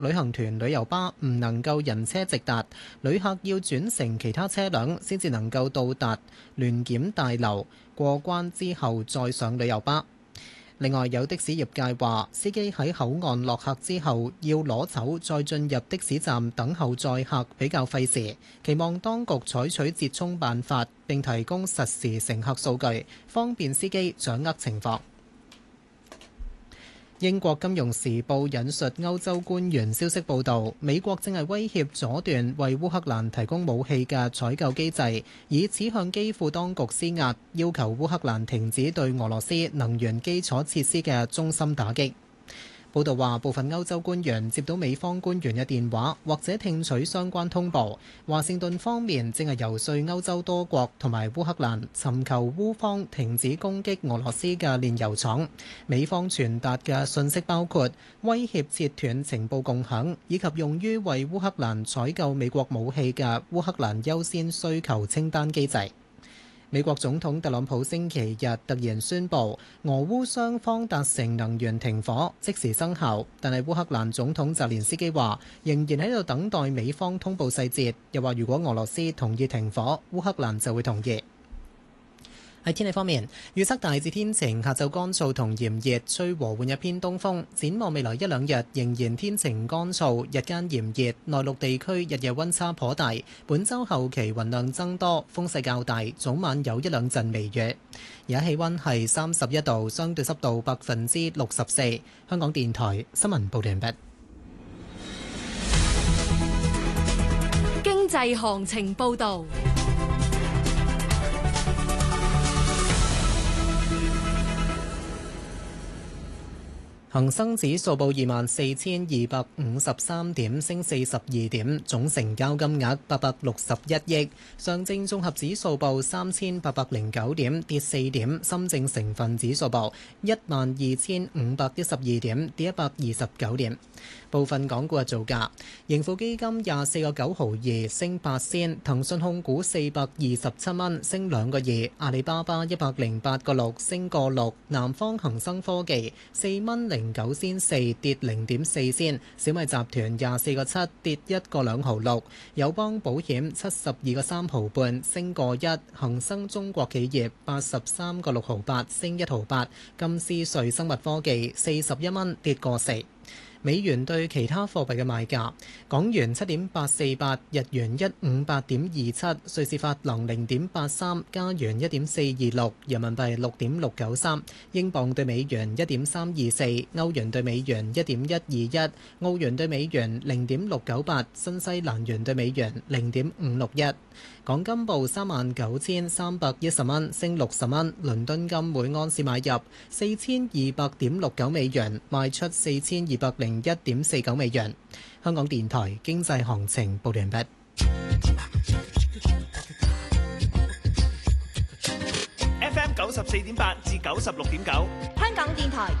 旅行團旅遊巴唔能夠人車直達，旅客要轉乘其他車輛先至能夠到達聯檢大樓，過關之後再上旅遊巴。另外，有的士業界話，司機喺口岸落客之後要攞走，再進入的士站等候載客比較費時，期望當局採取折衷辦法，並提供實時乘客數據，方便司機掌握情況。英國金融時報引述歐洲官員消息報導，美國正係威脅阻斷為烏克蘭提供武器嘅採購機制，以此向基輔當局施壓，要求烏克蘭停止對俄羅斯能源基礎設施嘅中心打擊。報道話，部分歐洲官員接到美方官員嘅電話，或者聽取相關通報。華盛頓方面正係遊說歐洲多國同埋烏克蘭尋求烏方停止攻擊俄羅斯嘅煉油廠。美方傳達嘅信息包括威脅切斷情報共享，以及用於為烏克蘭採購美國武器嘅烏克蘭優先需求清單機制。美國總統特朗普星期日突然宣布，俄烏雙方達成能源停火，即時生效。但係烏克蘭總統澤連斯基話，仍然喺度等待美方通報細節，又話如果俄羅斯同意停火，烏克蘭就會同意。喺天氣方面，預測大致天晴，下晝乾燥同炎熱，吹和緩一偏東風。展望未來一兩日仍然天晴乾燥，日間炎熱，內陸地區日夜溫差頗大。本週後期雲量增多，風勢較大，早晚有一兩陣微雨。而家氣溫係31度，相對濕度64%。香港電台新聞報道完畢。 經濟行情報導。 恒生指數報24,253點，升42點，總成交金額861億。上證綜合指數報3,809點，跌4點。深證成分指數報12,512點，跌129點。部分港股嘅造價：盈富基金24個9毫2，升8仙；騰訊控股427蚊，升2個2；阿里巴巴108個6，升個6；南方恒生科技4蚊09仙4，跌0.4仙；小米集團24個7，跌1個2毫6；友邦保險72個3毫半，升個1；恒生中國企業83個6毫8，升1毫8；金斯瑞生物科技41蚊，跌個4。美元對其他貨幣嘅賣價：港元7.848，日元158.27，瑞士法郎0.83，加元1.426，人民幣6.693，英鎊對美元1.324，歐元對美元1.121，澳元對美元0.698，新西蘭元對美元0.561。港金報39,310蚊，升60蚊。倫敦金每盎司買入4200.69美元，賣出4201.49美元。香港電台經濟行情報完畢。 FM 94.8至96.9， 香港電台